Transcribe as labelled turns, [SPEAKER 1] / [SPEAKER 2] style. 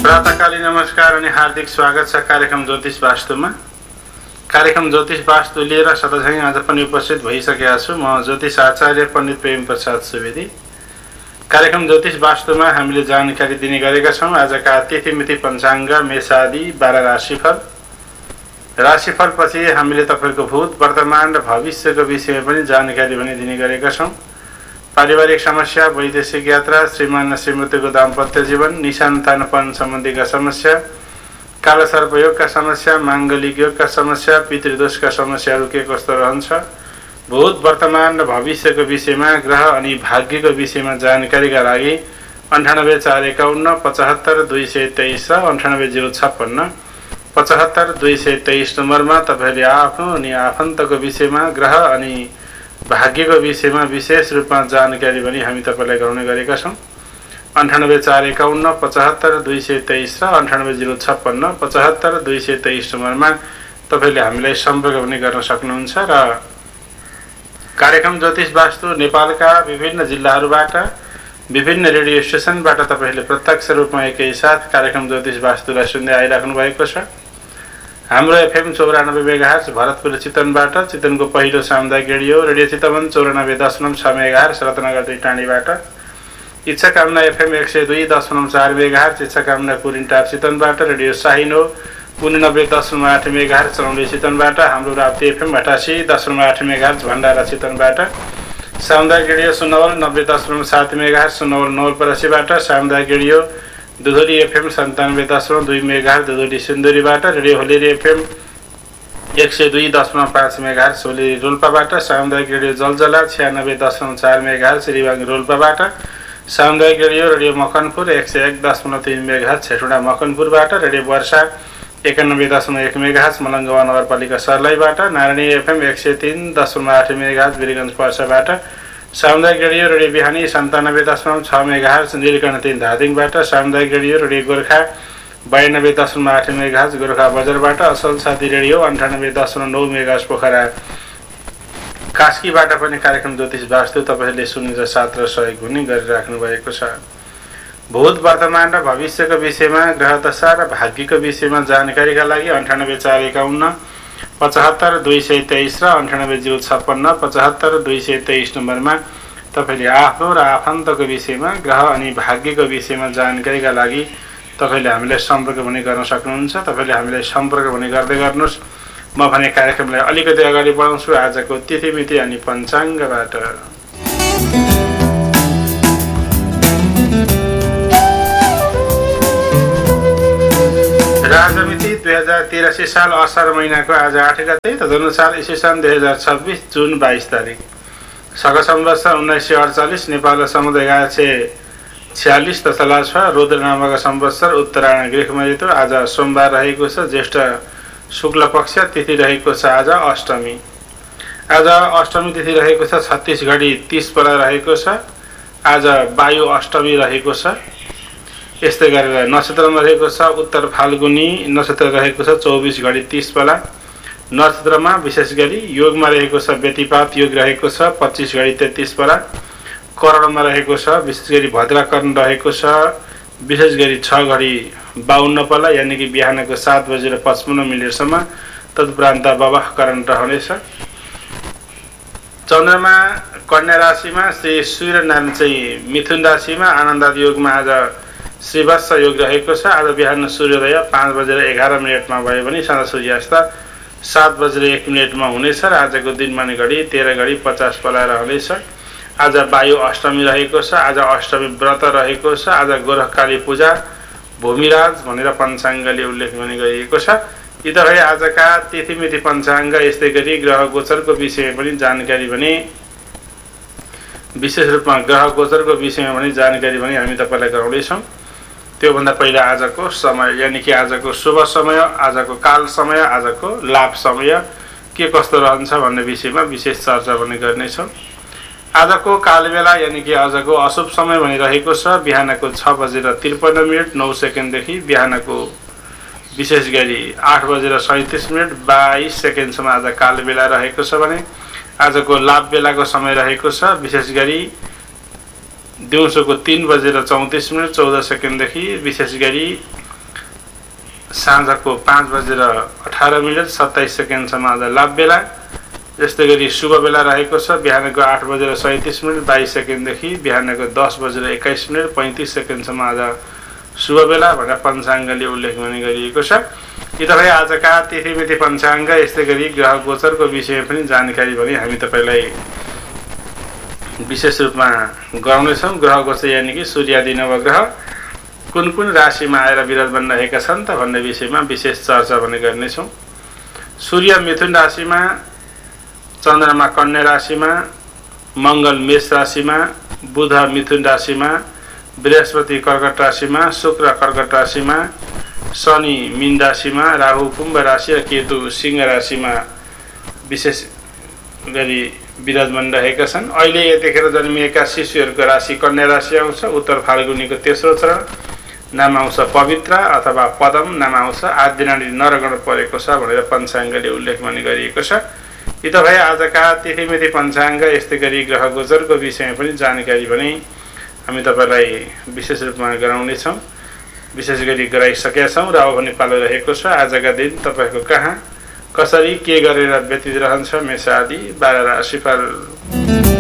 [SPEAKER 1] प्रातःकालीन नमस्कार अनि हार्दिक स्वागत छ कार्यक्रम ज्योतिष वास्तुमा। कार्यक्रम ज्योतिष वास्तु लिएर सदाझै आज पनि उपस्थित भइसकेका छु। म ज्योतिष आचार्य पण्डित प्रेम प्रसाद सुवेदी। कार्यक्रम ज्योतिष वास्तुमा हामीले जानकारी दिने गरेका छौँ। आजका तिथिमिति पञ्चाङ्ग, मेषादि, 12 राशिफल। राशिफलपछि हामीले तपाईको भूत, वर्तमान र भविष्यको विषयमा पनि जानकारी पनि दिने गरेका छौँ। पारिवारिक समस्या, वैदेशिक यात्रा, श्रीमान र श्रीमतीको दाम्पत्य जीवन, निसन्तानपन सम्बन्धीका समस्या, कालसर्पयोगका समस्या, माङ्गलिक योगका समस्या, पितृदोषका समस्याहरू के कस्तो रहन्छ, भूत, वर्तमान र भविष्यको विषयमा, ग्रह अनि भाग्यको विषयमा जानकारीका लागि 98 451 75 223 र 98 056 75 223 नम्बरमा तपाईले आफ्नो अनि आफन्तको विषयमा, ग्रह अनि भाग्यको विषयमा विशेष रूपमा जानकारी पनि हामी तपाईलाई गराउने गरेका छौँ। 98 451 75 223 र 98 056 75 223 नम्बरमा तपाईले हामीलाई सम्पर्क पनि गर्न सक्नुहुन्छ। र कार्यक्रम ज्योतिष वास्तु नेपालका विभिन्न जिल्लाहरूबाट, विभिन्न रेडियो स्टेसनबाट तपाईले प्रत्यक्ष रूपमा एकैसाथ कार्यक्रम ज्योतिष वास्तुलाई सुन्दै आइराख्नु भएको छ। हाम्रो एफएम 94 मेगाहर्ज भरतपुर चितवनबाट, चितवनको पहिलो सामुदायिक रेडियो चितवन 94.6 मेगाहर्ज रत्नगर 2 टाँडीबाट, इच्छा कामना एफएम 102.4 मेगाहर्ज इच्छा कामना कुरिन्टार चितवनबाट, रेडियो साहिनो 89.8 मेगाहर्ज चौँडी चितवनबाट, हाम्रो राप्ती एफएम 88.8 मेगाहर्ज भण्डारा चितवनबाट, सामुदायिक रेडियो सुनवल 90.7 मेगाहर्ज सुनवल नवलपरासीबाट, सामुदायिक radio दुधोरी FM 97.2 megahertz दुधोरी सिन्धुरीबाट, radio होलेरी FM 102.5 megahertz होलेरी रोल्पाबाट, सामुदायिक रेडियो जलजला 96.4 मेगाहर्ज रिवाङ रोल्पाबाट, सामुदायिक radio Makanpur 101.3 megahertz Hetauda मकनपुरबाट, radio वर्षा 91.1 मेगाहर्ज मलङ्गवा नगरपालिका सर्लाहीबाट, नारायणी एफएम 103.8 मेगाहर्ज वीरगञ्ज पर्साबाट, सामुदायिक रेडियो बिहानी 97.6 मेगाहर्ज नीलकण्ठ 3 धादिङबाट, सामुदायिक रेडियो गोर्खा 92.8 मेगाहर्ज गोर्खा बजारबाट, असल साथी रेडियो 98.9 मेगाहर्ज पोखरा कास्कीबाट पनि कार्यक्रम ज्योतिष वास्तु तपाईहरूले सुनेर साथ र सहयोग हुने गरिराख्नु भएको छ। भूत, वर्तमान र भविष्यको विषयमा, ग्रह दशा र भाग्यको विषयमा जानकारीका लागि 98 451 75 223 र 98 056 75 223 नम्बरमा तपाईले आफ्नो र आफन्तको विषयमा, ग्रह अनि भाग्यको विषयमा जानकारीका लागि तपाईले हामीलाई सम्पर्क पनि गर्न सक्नुहुन्छ। तपाईले हामीलाई सम्पर्क पनि गर्दै गर्नुहोस्। म भने कार्यक्रमलाई अलिकति अगाडि बढाउँछु आजको तिथिमिति अनि पञ्चाङ्गबाट। राजमिति 2083 साल असार महिनाको आज 8 गते, तदनुसार ईस्वी 2026 जुन 22 तारिक, शक संवत्सर 1948, नेपाल समुदाय 146 तथा छ, रुद्र नामक संवत्सर उत्तरायण गृहमा ऋतु। आज सोमबार रहेको छ, ज्येष्ठ शुक्ल पक्ष, तिथि रहेको छ आज अष्टमी। आज अष्टमी तिथि रहेको छ 36 घडी 30 बेला रहेको छ। आज वायु अष्टमी रहेको छ। यस्तै गरेर नक्षत्रमा रहेको छ उत्तर फाल्गुनी नक्षत्र रहेको छ 24 घडी 30 बेला। नक्षत्रमा विशेष गरी योगमा रहेको छ व्यतिपात योग रहेको छ 25 घडी 33 बेला। करणमा रहेको छ विशेष गरी भद्राकर्ण रहेको छ विशेष गरी 6 घडी 52 बेला, यानी कि बिहानको 7:55 तदुपरान्त बवाह करण रहनेछ। चन्द्रमा कन्या राशिमा, श्री सूर्यनारायण चाहिँ मिथुन राशिमा, आनन्द योगमा आज श्रीवत्स योग रहेको छ। आज बिहान सूर्योदय 5:11 भयो भने साँझ सूर्यास्त 7:01 हुनेछ र आजको दिनमाने घडी 13 घडी 50 बेला रहनेछ। आज वायु अष्टमी रहेको छ। आज अष्टमी व्रत रहेको छ। आज गोरखकाली पूजा भूमिराज भनेर पञ्चाङ्गले उल्लेख पनि गरिएको छ। यी त भए आजका तिथिमिति पञ्चाङ्ग। यस्तै गरी ग्रह गोचरको विषयमा पनि जानकारी भने विशेष रूपमा ग्रह गोचरको विषयमा पनि जानकारी पनि हामी तपाईलाई गराउँदैछौँ। त्योभन्दा पहिला आजको समय, यानी कि आजको शुभ समय, आजको काल समय, आजको लाभ समय के कस्तो रहन्छ भन्ने विषयमा विशेष चर्चा पनि गर्नेछौँ। आजको कालबेला यानी कि आजको अशुभ समय भनिरहेको छ बिहानको 6:53 9 देखि बिहानको विशेष गरी 8:37 22 आज कालबेला रहेको छ भने आजको लाभ बेलाको समय रहेको छ विशेष गरी दिउँसोको 3:34 14 देखि विशेष गरी साँझको 5:18 27 सेकेन्डसम्म आज लाभ बेला। यस्तै गरी शुभ बेला रहेको छ बिहानको 8:37 22 सेकेन्डदेखि बिहानको 10:21 35 सेकेन्डसम्म आज शुभ बेला भनेर पञ्चाङ्गले उल्लेख गरिएको छ। यी तपाईँ आजका तिथिमिति पञ्चाङ्ग यस्तै गरी ग्रह गोचरको विषयमा पनि जानकारी भने हामी तपाईँलाई विशेष रूपमा गराउनेछौँ। ग्रह गोचर यानि कि सूर्यादि नवग्रह कुन कुन राशिमा आएर विराजमान रहेका छन् त भन्ने विषयमा विशेष चर्चा भने गर्नेछौँ। सूर्य मिथुन राशिमा, चन्द्रमा कन्या राशिमा, मङ्गल मेष राशिमा, बुध मिथुन राशिमा, बृहस्पति कर्कट राशिमा, शुक्र कर्कट राशिमा, शनि मीन राशिमा, राहु कुम्भ राशि र केतु सिंह राशिमा विशेष गरी विराजमान रहेका छन्। अहिले यतिखेर जन्मिएका शिशुहरूको राशि कन्या राशि आउँछ। उत्तर फाल्गुनीको तेस्रो चरण नाम आउँछ पवित्र अथवा पदम, नाम आउँछ आदिनाडी नरगण परेको छ भनेर पञ्चाङ्गले उल्लेख गरिएको छ। यी तपाईँ आजका तिथिमिति पञ्चाङ्ग यस्तै गरी ग्रह गोचरको विषयमा पनि जानकारी भने हामी तपाईँलाई विशेष रूपमा गराउनेछौँ। विशेष गरी गराइसकेका छौँ र अब भने पालो रहेको छ आजका दिन तपाईँको कहाँ कसरी के गरेर व्यतीत रहन्छ मेष आदि 12 राशिफल।